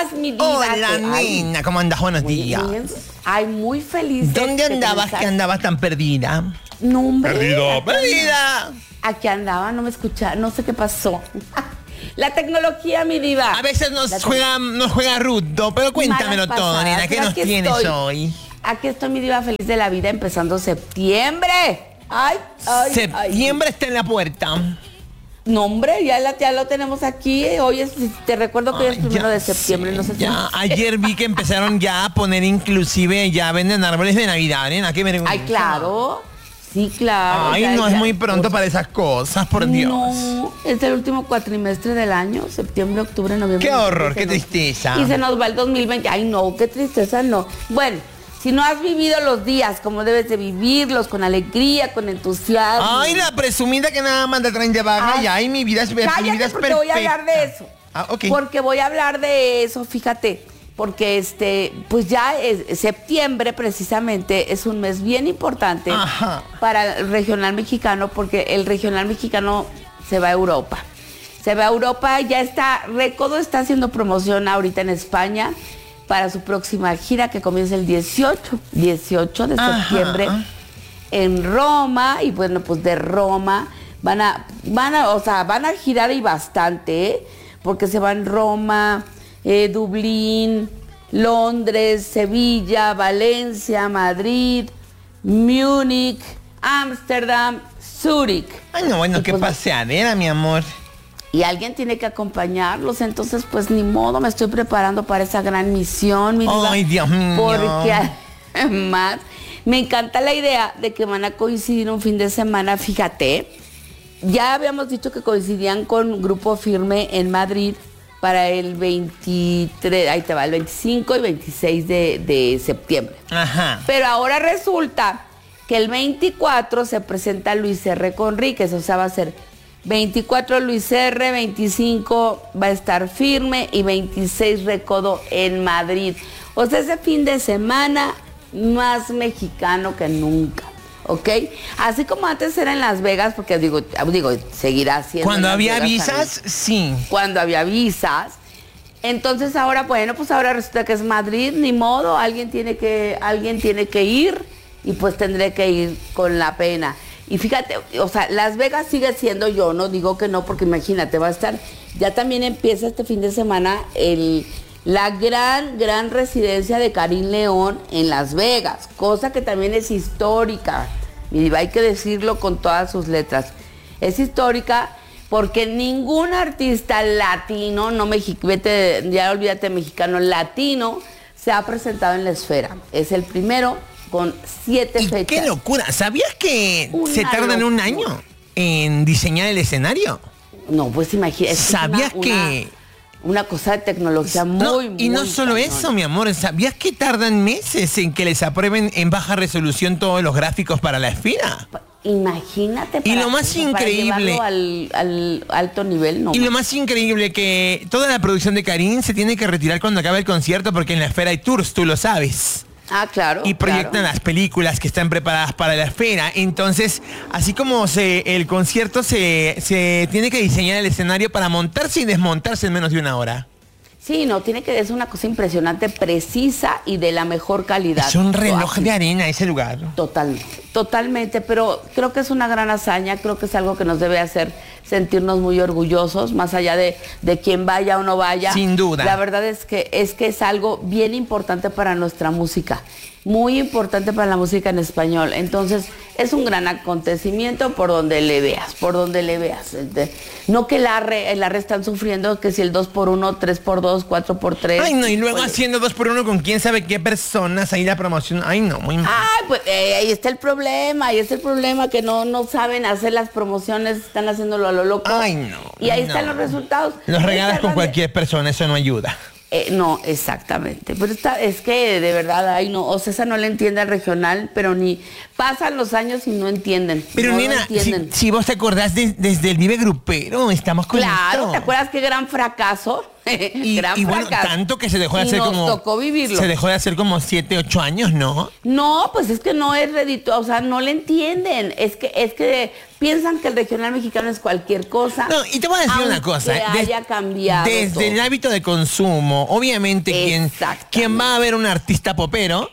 estás, mi diva? Hola, nena, ¿cómo andas? Buenos días. Ay, muy feliz. ¿Dónde andabas que andabas tan perdida? No, hombre. ¡Perdida! Aquí andaba, no me escuchaba, no sé qué pasó. La tecnología, mi diva. A veces nos juega rudo, pero cuéntamelo todo, nena. ¿Qué nos tienes hoy? Aquí estoy, mi diva, feliz de la vida, empezando septiembre. Ay, Septiembre está en la puerta. No, hombre, ya lo tenemos aquí. Hoy te recuerdo que hoy es 1 de septiembre. Sí, no sé si... Ayer vi que empezaron ya a poner, inclusive, ya venden árboles de Navidad, nena. Qué vergüenza. Ay, claro. Sí, claro. Ay, no es muy pronto para esas cosas, por Dios. No, es el último cuatrimestre del año, septiembre, octubre, noviembre. Qué horror, qué tristeza. Y se nos va el 2020. Ay, no, qué tristeza, no. Bueno, si no has vivido los días como debes de vivirlos, con alegría, con entusiasmo. Ay, la presumida que nada más te traen de vaga. Ay, mi vida es perfecta. Cállate, porque voy a hablar de eso. Ok. Porque voy a hablar de eso, fíjate. Porque pues ya septiembre precisamente es un mes bien importante para el regional mexicano, porque el regional mexicano se va a Europa. Se va a Europa, Recodo está haciendo promoción ahorita en España para su próxima gira que comienza el 18 de septiembre en Roma. Y bueno, pues de Roma van a girar y bastante, porque se van Roma, Dublín, Londres, Sevilla, Valencia, Madrid, Múnich, Ámsterdam, Zúrich. Ay, no, bueno, qué paseadera, mi amor. Y alguien tiene que acompañarlos, entonces pues ni modo, me estoy preparando para esa gran misión, mi diva. Ay, Dios mío. Porque además me encanta la idea de que van a coincidir un fin de semana, fíjate. Ya habíamos dicho que coincidían con Grupo Firme en Madrid para el 23, ahí te va, el 25 y 26 de septiembre. Pero ahora resulta que el 24 se presenta Luis R. Conríquez, o sea, va a ser 24 Luis R., 25 va a estar Firme y 26 Recodo en Madrid. O sea, ese fin de semana más mexicano que nunca, ¿ok? Así como antes era en Las Vegas, porque digo seguirá siendo. Cuando había visas, también. sí. Cuando había visas. Entonces ahora, bueno, pues ahora resulta que es Madrid, ni modo, alguien tiene que ir y pues tendré que ir con la pena. Y fíjate, o sea, Las Vegas sigue siendo, yo no digo que no, porque imagínate, va a estar, ya también empieza este fin de semana la gran residencia de Karim León en Las Vegas, cosa que también es histórica, y hay que decirlo con todas sus letras. Es histórica porque ningún artista latino, ya olvídate mexicano, latino, se ha presentado en la esfera. Es el primero con 7 fechas. ¡Qué locura! ¿Sabías que se tardan un año en diseñar el escenario? No, pues imagínate. ¿Sabías que...? Una cosa de tecnología muy y no solo eso, mi amor. ¿Sabías que tardan meses en que les aprueben en baja resolución todos los gráficos para la esfera? Imagínate. Y lo más increíble... Para al alto nivel, no. Y lo más increíble que toda la producción de Karim se tiene que retirar cuando acabe el concierto, porque en la esfera hay tours, tú lo sabes. Ah, claro. Y proyectan las películas que están preparadas para la esfera. Entonces, así como el concierto se tiene que diseñar el escenario para montarse y desmontarse en menos de una hora. Sí, no, es una cosa impresionante, precisa y de la mejor calidad. Es un reloj de arena ese lugar. Totalmente, pero creo que es una gran hazaña, creo que es algo que nos debe hacer sentirnos muy orgullosos, más allá de quien vaya o no vaya. Sin duda. La verdad es que es algo bien importante para nuestra música, muy importante para la música en español. Entonces, es un gran acontecimiento por donde le veas. No que la RE están sufriendo, que si el 2x1, 3x2, 4x3. Ay, no, y luego haciendo 2x1 con quién sabe qué personas, ahí la promoción. Ay, no, muy mal. Ay, pues ahí está el problema, que no saben hacer las promociones, están haciéndolo a lo loco. Ay, no. Y ahí están los resultados. Los regalas con cualquier persona, eso no ayuda. No, exactamente. Pero es que de verdad, o sea, esa no le entiende al regional, pero ni pasan los años y no entienden. Pero nena, si vos te acordás desde el Vive Grupero, estamos con Claro, esto. ¿te acuerdas qué gran fracaso? Gran bueno, fracaso. tanto que se dejó de hacer nos como... tocó vivirlo. Se dejó de hacer como 7, 8 años, ¿no? No, pues es que no es redito, o sea, no le entienden. Es que piensan que el regional mexicano es cualquier cosa. No, y te voy a decir una cosa. Haya cambiado desde todo. el hábito de consumo, obviamente quien va a ver un artista popero,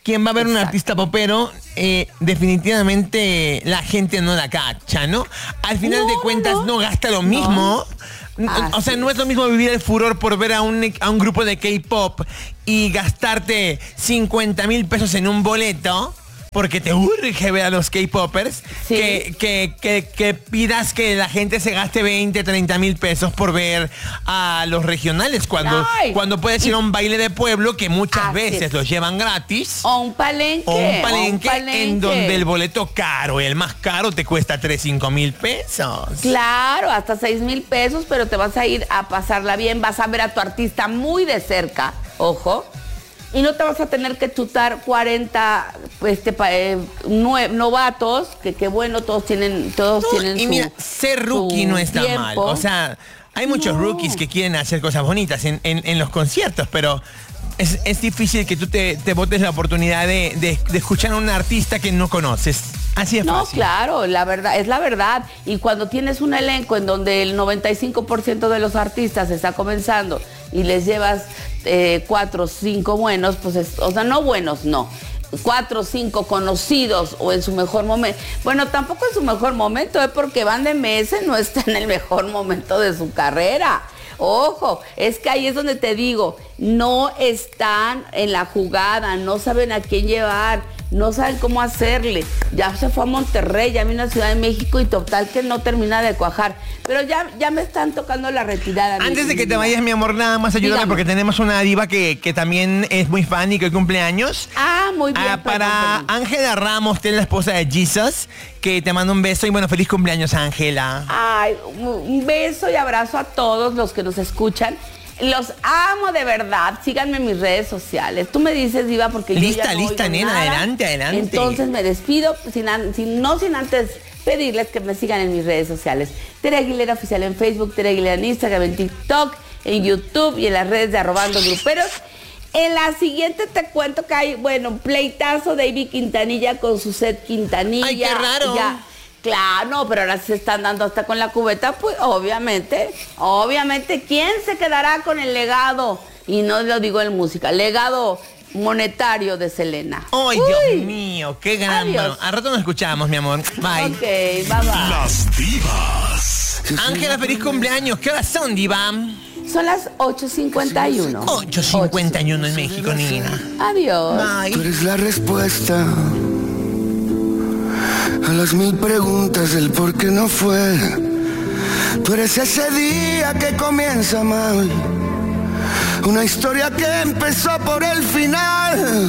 definitivamente la gente no la cacha, ¿no? Al final de cuentas no gasta lo mismo. O sea, no es lo mismo vivir el furor por ver a un grupo de K-pop y gastarte 50,000 pesos en un boleto, porque te urge ver a los K-popers, sí, que pidas que la gente se gaste 20, 30,000 pesos por ver a los regionales, cuando puedes ir a un baile de pueblo que muchas veces los llevan gratis. O un palenque. En donde el boleto caro, el más caro, te cuesta 3,000-5,000 pesos. Claro, hasta 6,000 pesos, pero te vas a ir a pasarla bien, vas a ver a tu artista muy de cerca, ojo. Y no te vas a tener que chutar 40 novatos, que bueno, todos tienen y mira, ser rookie no está tiempo. mal. O sea, hay muchos rookies que quieren hacer cosas bonitas en los conciertos, pero es difícil que tú te botes la oportunidad de escuchar a un artista que no conoces. Así es fácil. No, claro, la verdad, es la verdad. Y cuando tienes un elenco en donde el 95% de los artistas está comenzando y les llevas 4 o 5 buenos, pues o sea, no buenos, no. 4 o 5 conocidos o en su mejor momento. Bueno, tampoco en su mejor momento, porque Van de Mese no está en el mejor momento de su carrera. Ojo, es que ahí es donde te digo, no están en la jugada, no saben a quién llevar, no saben cómo hacerle. Ya se fue a Monterrey, ya vino a Ciudad de México y total que no termina de cuajar. Pero ya me están tocando la retirada. Antes de que te vayas, mi amor, nada más ayúdame. Dígame. Porque tenemos una diva que también es muy fan y que cumple años. Muy bien. Para Ángela Ramos, que es la esposa de Jesus, que te mando un beso y bueno, feliz cumpleaños, Ángela. Ay, un beso y abrazo a todos los que nos escuchan. Los amo de verdad. Síganme en mis redes sociales. Tú me dices, diva, porque yo ya no lista, nena. Nada. Adelante. Entonces me despido sin antes pedirles que me sigan en mis redes sociales. Tere Aguilera Oficial en Facebook, Tere Aguilera en Instagram, en TikTok, en YouTube y en las redes de @gruperos. En la siguiente te cuento que hay, un pleitazo de Ivy Quintanilla con su set Quintanilla. ¡Ay, qué raro! Ya. Claro, no, pero ahora se están dando hasta con la cubeta, pues obviamente, ¿quién se quedará con el legado? Y no lo digo en música, legado monetario de Selena. ¡Ay, Dios mío! ¡Qué gran! Bueno, al rato nos escuchamos, mi amor. Bye. Ok, bye. Las divas. Ángela, feliz cumpleaños. ¿Qué horas son, diva? Son las 8:51. 8:51 en México, niña. Adiós. Bye. Tú eres la respuesta a las 1000 preguntas del por qué no fue. Tú eres ese día que comienza mal, una historia que empezó por el final.